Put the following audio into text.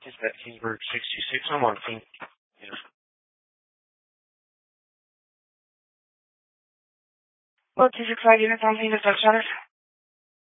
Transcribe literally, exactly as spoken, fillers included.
Is that Kingsburg sixty-six? I'm on King. Yeah. Well, two six five units on Phoenix Center.